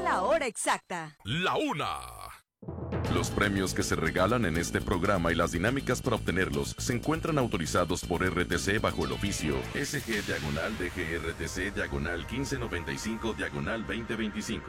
la hora exacta. La una. Los premios que se regalan en este programa y las dinámicas para obtenerlos se encuentran autorizados por RTC bajo el oficio SG/DGRTC/1595/2025.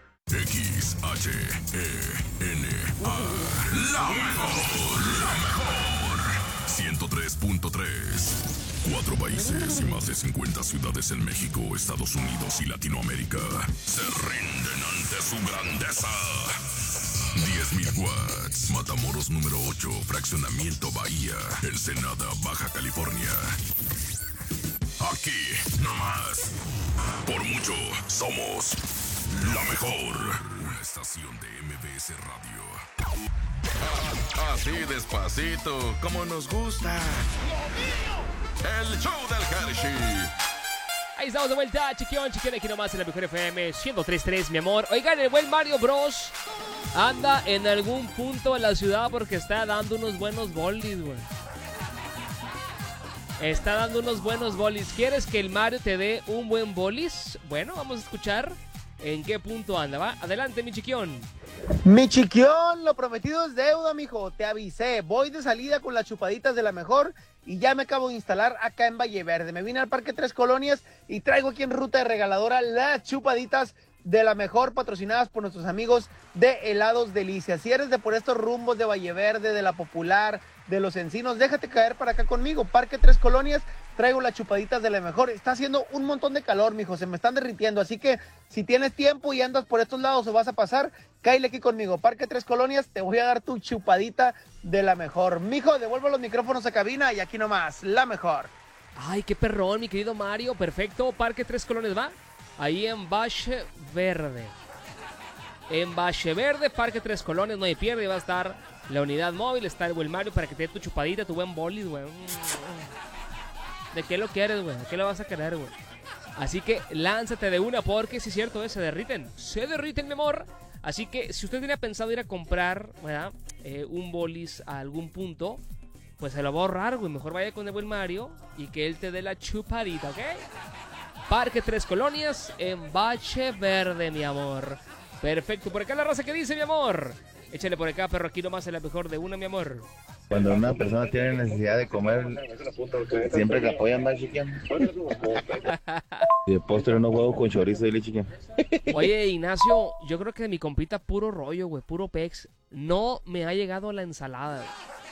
XHENA. La mejor. 103.3. 4 países y más de 50 ciudades en México, Estados Unidos y Latinoamérica se rinden ante su grandeza. 10,000 watts. Matamoros número 8, Fraccionamiento Bahía, Ensenada, Baja California. Aquí, nomás. Por mucho, somos la mejor estación de MBS Radio. Así despacito, como nos gusta. El show del Hershey. Ahí estamos de vuelta, chiquión, aquí nomás en la mejor FM 103.3, mi amor. Oigan, el buen Mario Bros anda en algún punto de la ciudad porque está dando unos buenos bolis, güey. Está dando unos buenos bolis. ¿Quieres que el Mario te dé un buen bolis? Bueno, vamos a escuchar en qué punto anda, ¿va? Adelante, mi chiquión. Mi chiquión, lo prometido es deuda, mijo. Te avisé. Voy de salida con las chupaditas de la mejor y ya me acabo de instalar acá en Valle Verde. Me vine al Parque Tres Colonias y traigo aquí en ruta de regaladora las chupaditas de la mejor, patrocinadas por nuestros amigos de Helados Delicias. Si eres de por estos rumbos de Valle Verde, de La Popular, de Los Encinos, déjate caer para acá conmigo. Parque Tres Colonias, traigo las chupaditas de la mejor. Está haciendo un montón de calor, mijo, se me están derritiendo. Así que si tienes tiempo y andas por estos lados o vas a pasar, cáile aquí conmigo. Parque Tres Colonias, te voy a dar tu chupadita de la mejor. Mijo, devuelvo los micrófonos a cabina y aquí nomás, la mejor. Ay, qué perrón, mi querido Mario. Perfecto, Parque Tres Colonias, ¿va? Ahí en Valle Verde. En Valle Verde, Parque Tres Colonias, no hay pierde. Va a estar la unidad móvil, está el buen Mario para que te dé tu chupadita, tu buen bolis, güey. ¿De qué lo quieres, güey? ¿De qué lo vas a querer, güey? Así que lánzate de una porque, si es cierto, se derriten. Se derriten, mi amor. Así que si usted tenía pensado ir a comprar, ¿verdad? Un bolis a algún punto, pues se lo va a ahorrar, güey. Mejor vaya con el buen Mario y que él te dé la chupadita, ¿ok? Parque Tres Colonias en Valle Verde, mi amor. Perfecto. Por acá la raza que dice, mi amor. Échale por acá, perro, aquí nomás en la mejor de una, mi amor. Cuando una persona tiene necesidad de comer, siempre te apoyan más, chiquián. Y de postre unos huevos con chorizo y chiquián. Oye, Ignacio, yo creo que de mi compita puro rollo, güey, puro pex. No me ha llegado la ensalada, güey.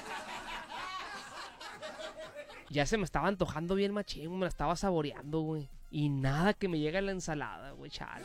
Ya se me estaba antojando bien machín, me la estaba saboreando, güey. Y nada que me llega la ensalada, güey, chale.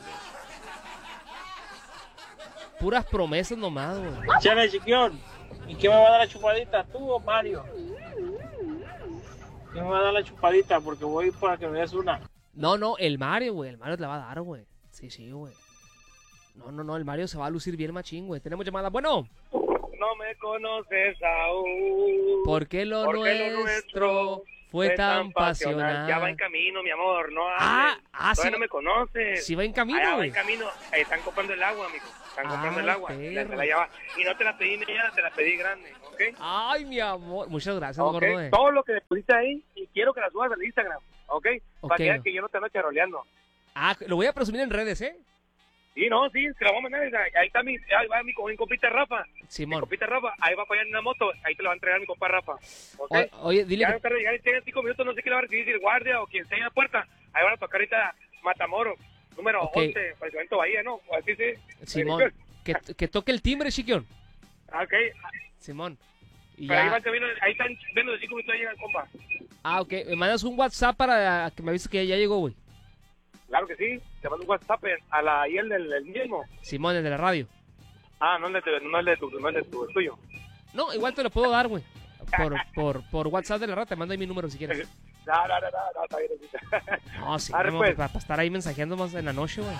Puras promesas nomás, güey. Chale, chiquión. ¿Y quién me va a dar la chupadita? ¿Tú o Mario? ¿Quién me va a dar la chupadita? Porque voy para que me des una. No, el Mario, güey. El Mario te la va a dar, güey. Sí, güey. No, el Mario se va a lucir bien machín, güey. Tenemos llamada. Bueno. No me conoces aún. ¿Por qué lo nuestro fue tan pasional? Ya va en camino, mi amor. No sí. no me conoces. Sí va en camino, güey. güey. Va en camino. Están comprando el agua, amigo. Están comprando el agua. Y no te la pedí mediana, te la pedí grande, ¿ok? Ay, mi amor. Muchas gracias, okay. gordo. Todo lo que le pusiste ahí y quiero que la subas al Instagram, ¿ok? Para que vean que yo no te ando charoleando. Lo voy a presumir en redes, ¿eh? Sí, te la voy a mandar. Ahí está mi compita Rafa. Simón. Mi compita Rafa, ahí va para allá en una moto. Ahí te la va a entregar mi compa Rafa. ¿Okay? Oye, dile. Ya tengan 5 minutos, no sé qué le va a recibir, si el guardia o quien sea en la puerta. Ahí van a tocar ahorita Matamoros, número 11, Fraccionamiento Bahía, ¿no? O así sí. Simón, que toque el timbre, chiquión. Ok. Simón. Y pero ya... ahí están viendo de 5 minutos, ahí llega el compa. Ok. Me mandas un WhatsApp para que me avises que ya llegó, güey. Claro que sí, te mando un WhatsApp y el del mismo. Simón, el de la radio. No es de tuyo. No, igual te lo puedo dar, güey. Por WhatsApp de la radio, te mando ahí mi número si quieres. No, está bien. No, sí, pues. para estar ahí mensajeando más en la noche, güey.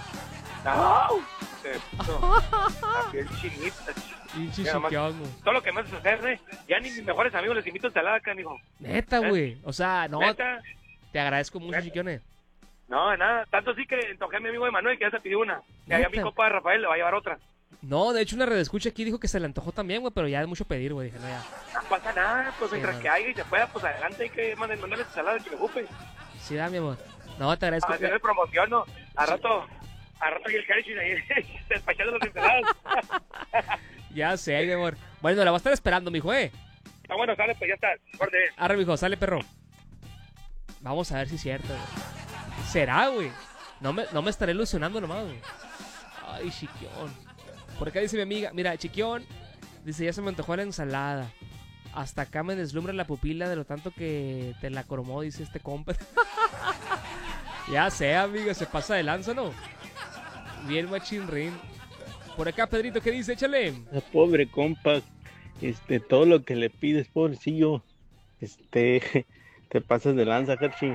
Aquí el chinito. Todo lo que me haces hacer, ya ni mis mejores amigos les invito a ensalada acá, amigo. Neta, güey. O sea, no. ¿Neta? Te agradezco mucho, chiquiones. No, nada. Tanto así que antojé a mi amigo Emanuel que ya se pidió una. Y allá mi compa Rafael le va a llevar otra. No, de hecho una redescucha aquí dijo que se le antojó también, güey, pero ya es mucho pedir, güey. Dije, no, ya. No pasa nada, pues mientras que haya y se pueda, pues adelante hay que mandarle ensalada que me ocupe. Sí, da, mi amor. No, te agradezco. Hacer promoción, ¿no? A rato a rato y el Carchis ahí despachando los ensaladas. Ya sé, mi amor. Bueno, la va a estar esperando, mijo, Está bueno, sale, pues ya está. Corte. Arre, mijo, sale, perro. Vamos a ver si es cierto, güey. ¿Será, güey? No me estaré ilusionando nomás, güey. Ay, Chiquión. Por acá dice mi amiga, mira, Chiquión, dice, ya se me antojó la ensalada. Hasta acá me deslumbra la pupila de lo tanto que te la cromó, dice este compa. Ya sé, amigo, se pasa de lanza, ¿no? Bien machinrín. Por acá, Pedrito, ¿qué dice? Échale. Pobre compa, todo lo que le pides, pobrecillo, te pasas de lanza, Hershey.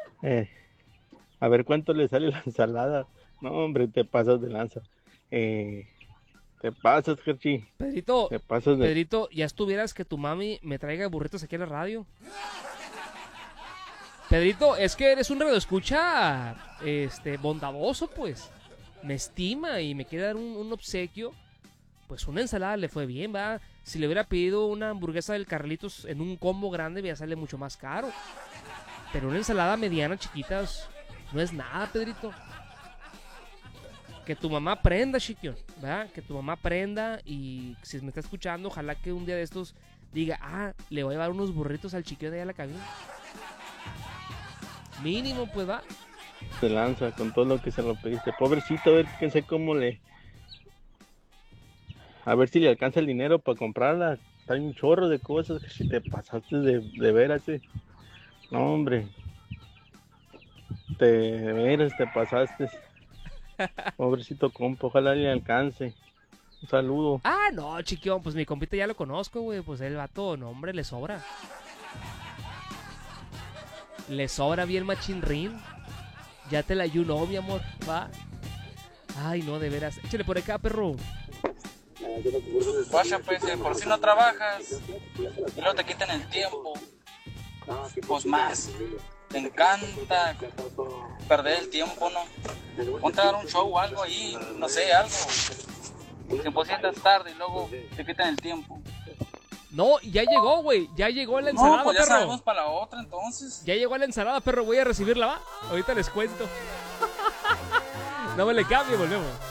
A ver cuánto le sale la ensalada. No, hombre, te pasas de lanza. Te pasas, Hershey. Pedrito, Te pasas de... Pedrito, ya estuvieras que tu mami me traiga burritos aquí a la radio. Pedrito, es que eres un radioescucha bondadoso, pues. Me estima y me quiere dar un obsequio. Pues una ensalada le fue bien, ¿va? Si le hubiera pedido una hamburguesa del Carlitos en un combo grande, ya sale mucho más caro. Pero una ensalada mediana, chiquitas, no es nada, Pedrito. Que tu mamá aprenda, Chiquión, ¿verdad? Que tu mamá aprenda y si me está escuchando, ojalá que un día de estos diga, le voy a llevar unos burritos al Chiquión de allá a la cabina. Mínimo, pues va. Se lanza con todo lo que se lo pediste. Pobrecito, a ver qué sé cómo le... A ver si le alcanza el dinero para comprarla. Hay un chorro de cosas que si te pasaste de veras. No, hombre. De veras te pasaste. Pobrecito compa, ojalá le alcance. Un saludo. No, Chiquión, pues mi compita ya lo conozco, güey. Pues el vato, no, hombre, le sobra. Le sobra bien machinrín. Ya te la ayuno, mi amor, va. Ay, no, de veras. Échale por acá, perro. Guacha, pues, por si no trabajas y luego te quitan el tiempo, pues más. Te encanta perder el tiempo, ¿no? Ponte a dar un show o algo ahí, no sé, algo. Que pues sientas tarde y luego te quitan el tiempo. No, ya llegó, güey. Ya llegó la ensalada, no, pues ya perro. sabemos para la otra, entonces. Ya llegó la ensalada, perro. Voy a recibirla, va. Ahorita les cuento. No me le cambie, volvemos.